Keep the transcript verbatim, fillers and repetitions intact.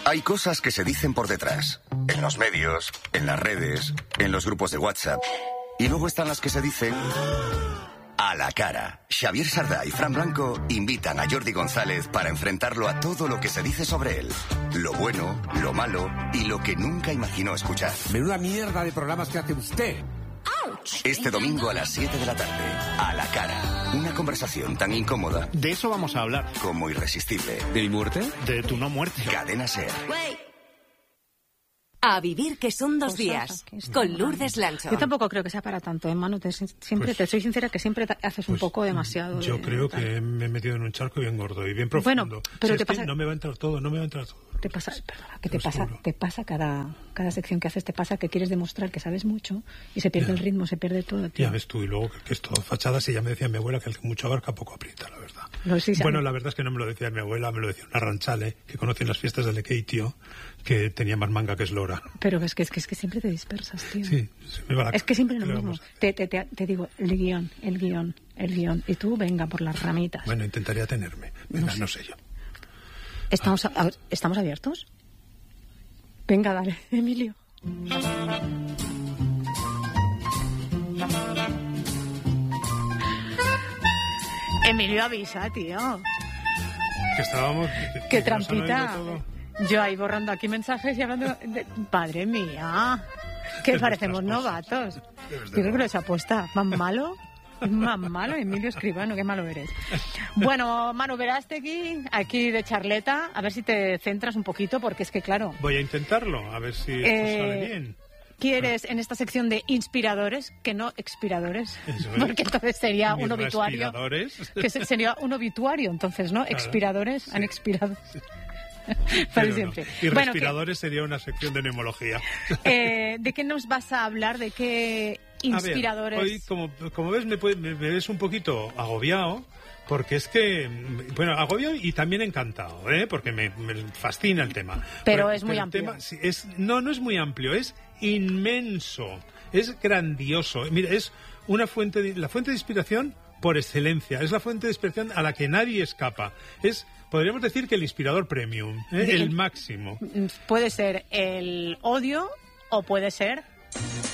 Hay cosas que se dicen por detrás, en los medios, en las redes, en los grupos de WhatsApp. Y luego están las que se dicen a la cara. Xavier Sardá y Fran Blanco invitan a Jordi González para enfrentarlo a todo lo que se dice sobre él. Lo bueno, lo malo y lo que nunca imaginó escuchar. Menuda mierda de programas que hace usted. Este domingo a las siete de la tarde, a la cara. Una conversación tan incómoda. De eso vamos a hablar. Como irresistible. ¿De mi muerte? De tu no muerte. Cadena SER. A vivir que son dos días, con Lourdes Lancho. Yo tampoco creo que sea para tanto, ¿eh, Manu? Te, siempre, Pues- te soy sincera que siempre te haces un Pues, poco demasiado. Yo de- creo tal. que me he metido en un charco bien gordo y bien profundo. Bueno, pero Si te es que pasa- no me va a entrar todo, no me va a entrar todo. Te pasa, perdona, que Te te lo pasa, juro. te pasa cada, cada sección que haces, te pasa que quieres demostrar que sabes mucho y se pierde Ya. el ritmo, se pierde todo, tío. Ya ves tú, y luego que, que es todo fachadas, y ya me decía mi abuela que el que mucho abarca poco aprieta, la verdad. No, sí, Bueno, sabe. la verdad es que no me lo decía mi abuela, me lo decía una ranchale que conoce en las fiestas del Lequeitio, que tenía más manga que eslora. Pero es que, es que es que siempre te dispersas, tío. Sí, se me va la Es que siempre lo ¿qué le mismo. vamos a hacer? Te, te, te, te digo, el guión, el guión, el guión. Y tú, venga, por las ramitas. Bueno, intentaría tenerme. Venga, No sé. no sé yo. ¿Estamos, a- a- ¿Estamos abiertos? Venga, dale, Emilio. Emilio, avisa, tío. Que estábamos... Qué que nos han trampita. oído todo. Yo ahí borrando aquí mensajes y hablando de... Padre mía, que De parecemos nuestras novatos. cosas. Yo Desde creo que luego. lo he hecho apuesta. ¿Más malo? Más malo, Emilio Escribano, qué malo eres. Bueno, Manu Verástegui, aquí de charleta, a ver si te centras un poquito, porque es que, claro, Voy a intentarlo, a ver si esto Eh, sale bien. quieres en esta sección de inspiradores, que no expiradores, Eso es. porque entonces sería Mis un obituario. respiradores. Que se- sería un obituario, entonces, ¿no? Claro, Expiradores, sí. han expirado. Pero Para no. siempre. Y Bueno, respiradores sería una sección de neumología. Eh, ¿de qué nos vas a hablar? ¿De qué inspiradores? A ver, hoy, como, como ves, me, puede- me- me ves un poquito agobiado, porque es que, bueno, agobiado y también encantado, ¿eh? Porque me, me fascina el tema. Pero es muy el amplio. tema- sí, es, no, no es muy amplio, es inmenso, es grandioso. Mira, es una fuente de, la fuente de inspiración por excelencia, es la fuente de inspiración a la que nadie escapa. Es, podríamos decir que el inspirador premium, ¿eh? De- el máximo. Puede ser el odio o puede ser